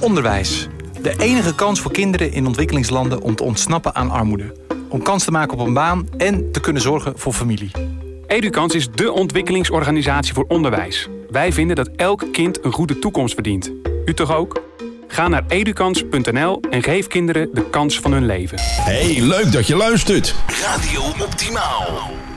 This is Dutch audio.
Onderwijs. De enige kans voor kinderen in ontwikkelingslanden om te ontsnappen aan armoede. Om kans te maken op een baan en te kunnen zorgen voor familie. Edukans is dé ontwikkelingsorganisatie voor onderwijs. Wij vinden dat elk kind een goede toekomst verdient. U toch ook? Ga naar edukans.nl en geef kinderen de kans van hun leven. Hey, leuk dat je luistert. Radio Optimaal.